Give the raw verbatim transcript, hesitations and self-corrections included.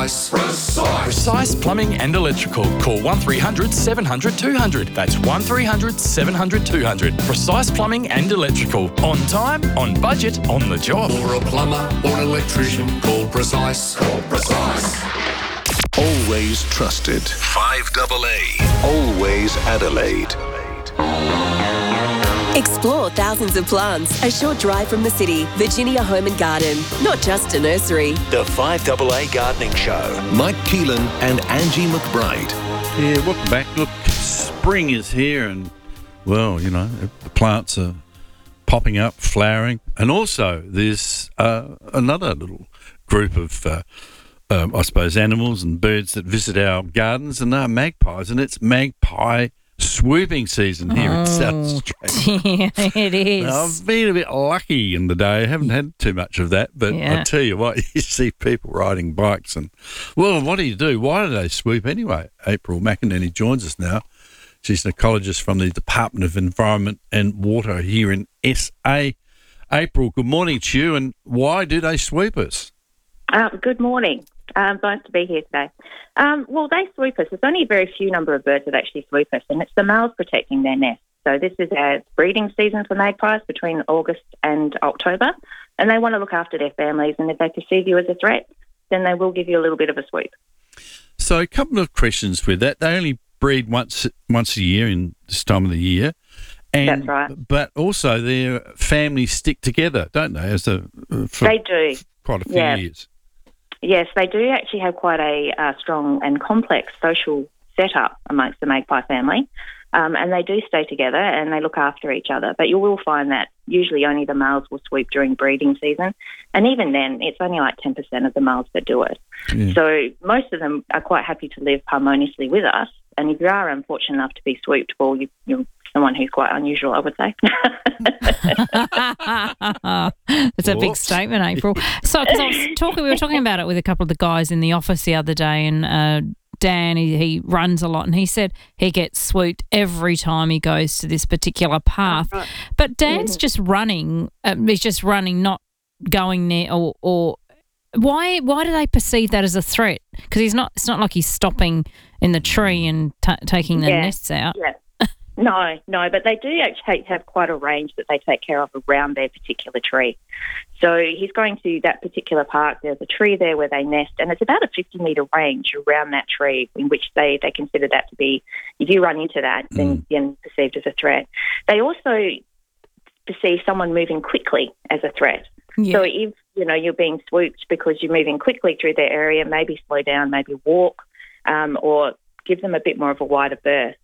Precise. Precise. Precise Plumbing and Electrical. Call one three hundred seven hundred two hundred. That's one three hundred seven hundred two hundred. Precise Plumbing and Electrical. On time, on budget, on the job. For a plumber or an electrician, call Precise. Call Precise. Always trusted. five double A. Always Adelaide. Explore thousands of plants, a short drive from the city. Virginia Home and Garden, not just a nursery. The five double A Gardening Show. Mike Keelan and Angie McBride. Yeah, welcome back. Look, spring is here and, well, you know, the plants are popping up, flowering. And also there's uh, another little group of, uh, um, I suppose, animals and birds that visit our gardens, and they're magpies, and it's magpie swooping season here oh, in South Australia. Yeah, it is. Now, I've been a bit lucky in the day. I haven't had too much of that, but Yeah. I tell you what, you see people riding bikes and, well, what do you do? Why do they swoop anyway? April McInerney joins us now. She's an ecologist from the Department of Environment and Water here in S A. April, good morning to you, and why do they swoop us? Um, good morning. Um, nice to be here today. Um, well, they swoop us. There's only a very few number of birds that actually swoop us, and it's the males protecting their nest. So this is a breeding season for magpies between August and October, and they want to look after their families, and if they perceive you as a threat, then they will give you a little bit of a swoop. So a couple of questions with that. They only breed once once a year in this time of the year. And, That's right. But also their families stick together, don't they, as a, for They do. quite a few Yeah. years? Yes, they do actually have quite a uh, strong and complex social setup amongst the magpie family, um, and they do stay together and they look after each other. But you will find that usually only the males will swoop during breeding season, and even then it's only like ten percent of the males that do it. Yeah. So most of them are quite happy to live harmoniously with us, and if you are unfortunate enough to be swooped, well, you, you're someone who's quite unusual, I would say. That's a big Whoops. statement, April. So, because I was talking, we were talking about it with a couple of the guys in the office the other day, and uh, Dan, he, he runs a lot, and he said he gets swooped every time he goes to this particular path. Right. But Dan's Mhm. just running. Um, he's just running, not going there. Or, or why? Why do they perceive that as a threat? Because he's not. It's not like he's stopping in the tree and t- taking the Yeah. nests out. Yeah. No, no, but they do actually have quite a range that they take care of around their particular tree. So he's going to that particular park. There's a tree there where they nest, and it's about a fifty metre range around that tree in which they, they consider that to be, if you run into that, then then perceived as a threat. They also perceive someone moving quickly as a threat. Yeah. So if, you know, you're being swooped because you're moving quickly through their area, maybe slow down, maybe walk, um, or give them a bit more of a wider berth.